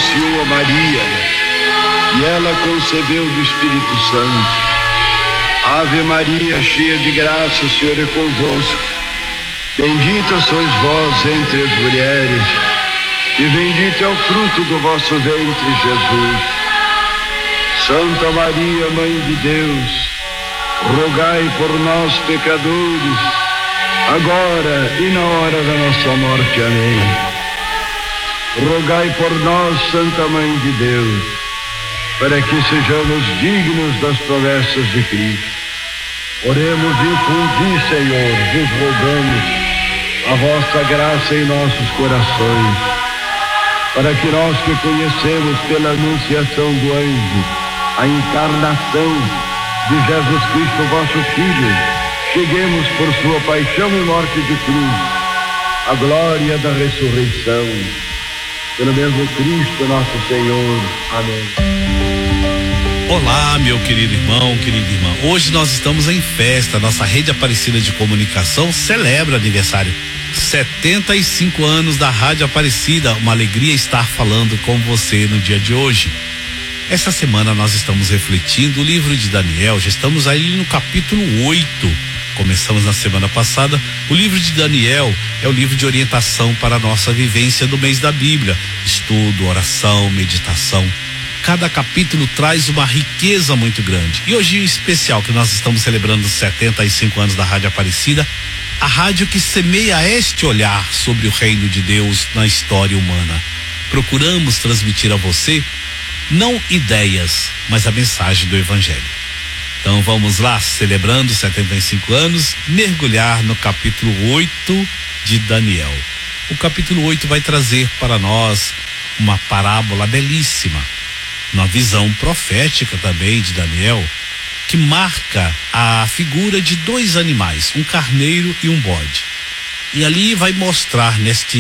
anunciou a Maria, e ela concebeu do Espírito Santo. Ave Maria, cheia de graça, o Senhor é convosco. Bendita sois vós entre as mulheres, e bendito é o fruto do vosso ventre, Jesus. Santa Maria, Mãe de Deus, rogai por nós, pecadores, agora e na hora da nossa morte. Amém. Rogai por nós, Santa Mãe de Deus, para que sejamos dignos das promessas de Cristo. Oremos, infundi, Senhor, vos rogamos a vossa graça em nossos corações, para que nós que conhecemos pela anunciação do anjo a encarnação de Jesus Cristo, vosso Filho, cheguemos por sua paixão e morte de cruz à glória da ressurreição. Pelo mesmo Cristo nosso Senhor. Amém. Olá, meu querido irmão, querida irmã. Hoje nós estamos em festa. Nossa Rede Aparecida de Comunicação celebra aniversário. 75 anos da Rádio Aparecida. Uma alegria estar falando com você no dia de hoje. Essa semana nós estamos refletindo o livro de Daniel. Já estamos aí no capítulo 8. Começamos na semana passada. O livro de Daniel é o livro de orientação para a nossa vivência do mês da Bíblia. Estudo, oração, meditação. Cada capítulo traz uma riqueza muito grande. E hoje em especial, que nós estamos celebrando os 75 anos da Rádio Aparecida, a rádio que semeia este olhar sobre o reino de Deus na história humana. Procuramos transmitir a você não ideias, mas a mensagem do Evangelho. Então vamos lá, celebrando 75 anos, mergulhar no capítulo 8 de Daniel. O capítulo 8 vai trazer para nós uma parábola belíssima, uma visão profética também de Daniel, que marca a figura de dois animais, um carneiro e um bode. E ali vai mostrar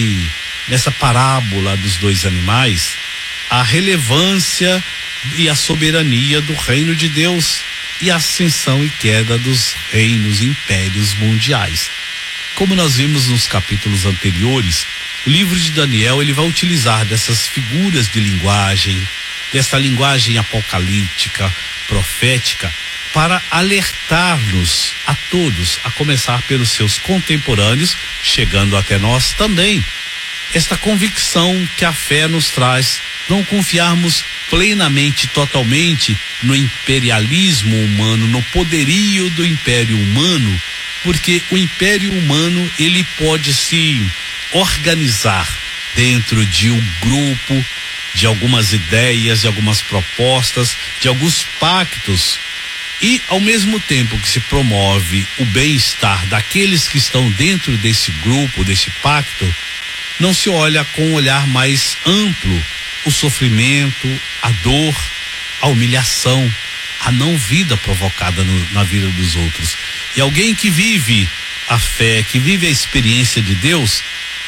nessa parábola dos dois animais a relevância e a soberania do reino de Deus e a ascensão e queda dos reinos e impérios mundiais. Como nós vimos nos capítulos anteriores, o livro de Daniel ele vai utilizar dessas figuras de linguagem, dessa linguagem apocalíptica, profética, para alertar-nos a todos, a começar pelos seus contemporâneos, chegando até nós também. Esta convicção que a fé nos traz, não confiarmos plenamente, totalmente no imperialismo humano, no poderio do império humano, porque o império humano ele pode se organizar dentro de um grupo, de algumas ideias, de algumas propostas, de alguns pactos, e ao mesmo tempo que se promove o bem-estar daqueles que estão dentro desse grupo, desse pacto, não se olha com um olhar mais amplo o sofrimento, a dor, a humilhação, a não vida provocada na vida dos outros. E alguém que vive a fé, que vive a experiência de Deus,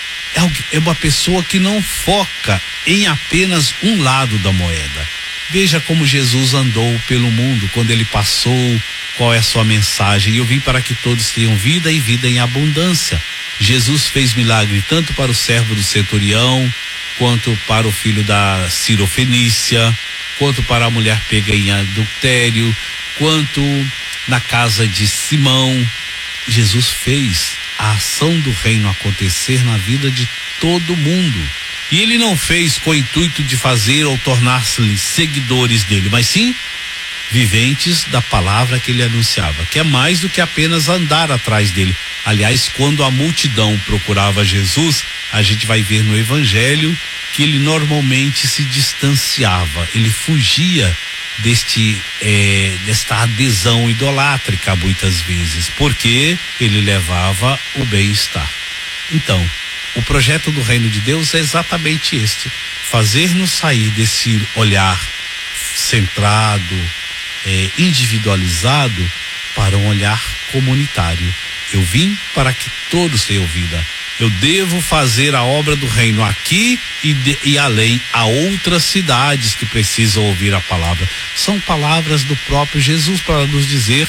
é uma pessoa que não foca em apenas um lado da moeda. Veja como Jesus andou pelo mundo, quando ele passou, qual é a sua mensagem. Eu vim para que todos tenham vida e vida em abundância. Jesus fez milagre tanto para o servo do centurião, quanto para o filho da Sirofenícia, quanto para a mulher pega em adultério, quanto na casa de Simão. Jesus fez a ação do reino acontecer na vida de todo mundo. E ele não fez com o intuito de fazer ou tornar-se seguidores dele, mas sim viventes da palavra que ele anunciava, que é mais do que apenas andar atrás dele. Aliás, quando a multidão procurava Jesus, a gente vai ver no Evangelho que ele normalmente se distanciava, ele fugia desta adesão idolátrica muitas vezes, porque ele levava o bem-estar. Então, o projeto do reino de Deus é exatamente este: fazer-nos sair desse olhar centrado, individualizado, para um olhar comunitário. Eu vim para que todos tenham vida. Eu devo fazer a obra do reino aqui e além, a outras cidades que precisam ouvir a palavra. São palavras do próprio Jesus para nos dizer